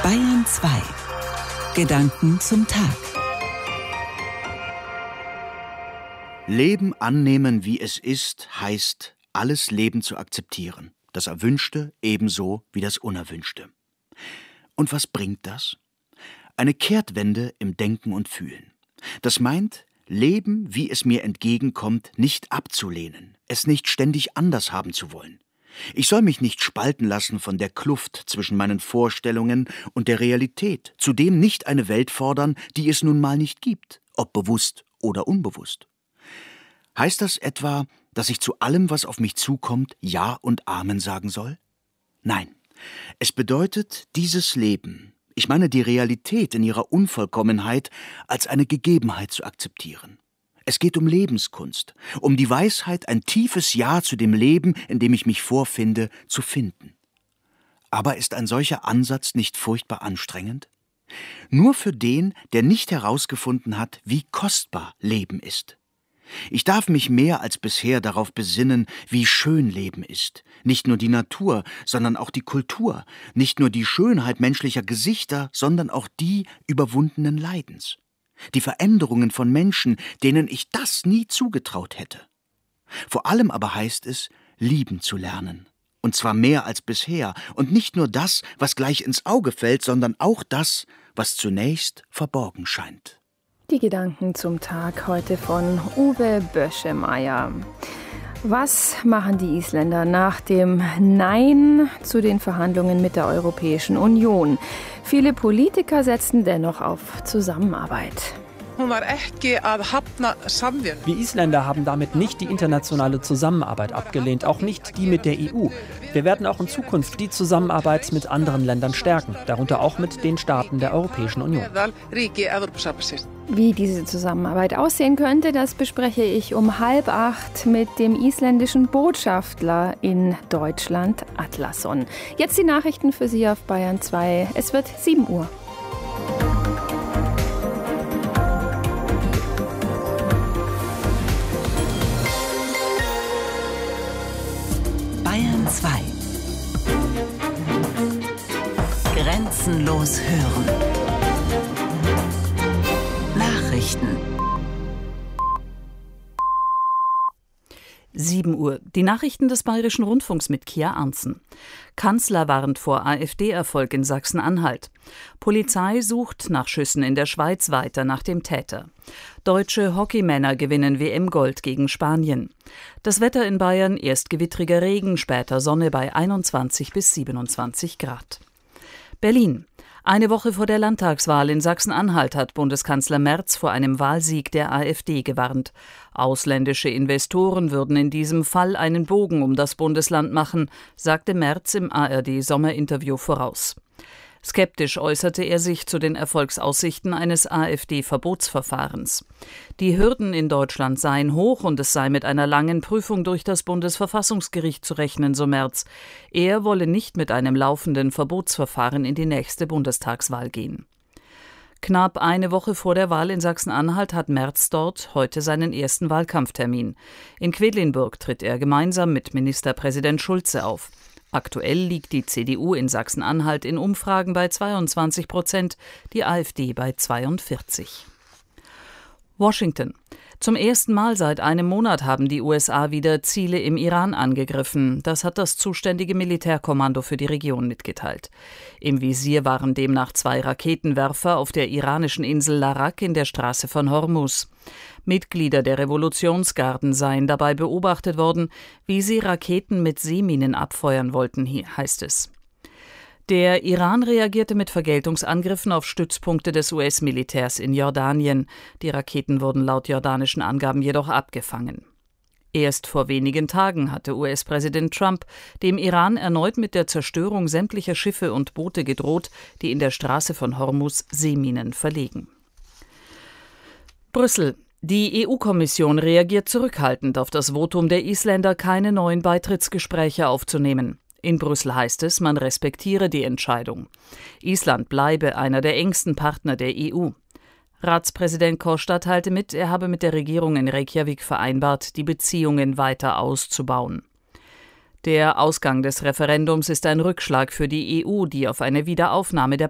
Bayern 2. Gedanken zum Tag. Leben annehmen, wie es ist, heißt, alles Leben zu akzeptieren. Das Erwünschte ebenso wie das Unerwünschte. Und was bringt das? Eine Kehrtwende im Denken und Fühlen. Das meint, Leben, wie es mir entgegenkommt, nicht abzulehnen, es nicht ständig anders haben zu wollen. Ich soll mich nicht spalten lassen von der Kluft zwischen meinen Vorstellungen und der Realität, zudem nicht eine Welt fordern, die es nun mal nicht gibt, ob bewusst oder unbewusst. Heißt das etwa, dass ich zu allem, was auf mich zukommt, Ja und Amen sagen soll? Nein, es bedeutet, dieses Leben, ich meine die Realität in ihrer Unvollkommenheit, als eine Gegebenheit zu akzeptieren. Es geht um Lebenskunst, um die Weisheit, ein tiefes Ja zu dem Leben, in dem ich mich vorfinde, zu finden. Aber ist ein solcher Ansatz nicht furchtbar anstrengend? Nur für den, der nicht herausgefunden hat, wie kostbar Leben ist. Ich darf mich mehr als bisher darauf besinnen, wie schön Leben ist. Nicht nur die Natur, sondern auch die Kultur. Nicht nur die Schönheit menschlicher Gesichter, sondern auch die überwundenen Leidens. Die Veränderungen von Menschen, denen ich das nie zugetraut hätte. Vor allem aber heißt es, lieben zu lernen. Und zwar mehr als bisher. Und nicht nur das, was gleich ins Auge fällt, sondern auch das, was zunächst verborgen scheint. Die Gedanken zum Tag heute von Uwe Böschemeyer. Was machen die Isländer nach dem Nein zu den Verhandlungen mit der Europäischen Union? Viele Politiker setzen dennoch auf Zusammenarbeit. Wir Isländer haben damit nicht die internationale Zusammenarbeit abgelehnt, auch nicht die mit der EU. Wir werden auch in Zukunft die Zusammenarbeit mit anderen Ländern stärken, darunter auch mit den Staaten der Europäischen Union. Wie diese Zusammenarbeit aussehen könnte, das bespreche ich um 7:30 mit dem isländischen Botschafter in Deutschland, Atlason. Jetzt die Nachrichten für Sie auf Bayern 2. Es wird 7 Uhr. Bayern 2. Grenzenlos hören. Nachrichten. 7 Uhr. Die Nachrichten des Bayerischen Rundfunks mit Kia Arntzen. Kanzler warnt vor AfD-Erfolg in Sachsen-Anhalt. Polizei sucht nach Schüssen in der Schweiz weiter nach dem Täter. Deutsche Hockeymänner gewinnen WM-Gold gegen Spanien. Das Wetter in Bayern, erst gewittriger Regen, später Sonne bei 21 bis 27 Grad. Berlin. Eine Woche vor der Landtagswahl in Sachsen-Anhalt hat Bundeskanzler Merz vor einem Wahlsieg der AfD gewarnt. Ausländische Investoren würden in diesem Fall einen Bogen um das Bundesland machen, sagte Merz im ARD-Sommerinterview voraus. Skeptisch äußerte er sich zu den Erfolgsaussichten eines AfD-Verbotsverfahrens. Die Hürden in Deutschland seien hoch und es sei mit einer langen Prüfung durch das Bundesverfassungsgericht zu rechnen, so Merz. Er wolle nicht mit einem laufenden Verbotsverfahren in die nächste Bundestagswahl gehen. Knapp eine Woche vor der Wahl in Sachsen-Anhalt hat Merz dort heute seinen ersten Wahlkampftermin. In Quedlinburg tritt er gemeinsam mit Ministerpräsident Schulze auf. Aktuell liegt die CDU in Sachsen-Anhalt in Umfragen bei 22%, die AfD bei 42%. Washington. Zum ersten Mal seit einem Monat haben die USA wieder Ziele im Iran angegriffen. Das hat das zuständige Militärkommando für die Region mitgeteilt. Im Visier waren demnach 2 Raketenwerfer auf der iranischen Insel Larak in der Straße von Hormuz. Mitglieder der Revolutionsgarden seien dabei beobachtet worden, wie sie Raketen mit Seeminen abfeuern wollten, heißt es. Der Iran reagierte mit Vergeltungsangriffen auf Stützpunkte des US-Militärs in Jordanien. Die Raketen wurden laut jordanischen Angaben jedoch abgefangen. Erst vor wenigen Tagen hatte US-Präsident Trump dem Iran erneut mit der Zerstörung sämtlicher Schiffe und Boote gedroht, die in der Straße von Hormuz Seeminen verlegen. Brüssel. Die EU-Kommission reagiert zurückhaltend auf das Votum der Isländer, keine neuen Beitrittsgespräche aufzunehmen. In Brüssel heißt es, man respektiere die Entscheidung. Island bleibe einer der engsten Partner der EU. Ratspräsident Costa teilte mit, er habe mit der Regierung in Reykjavik vereinbart, die Beziehungen weiter auszubauen. Der Ausgang des Referendums ist ein Rückschlag für die EU, die auf eine Wiederaufnahme der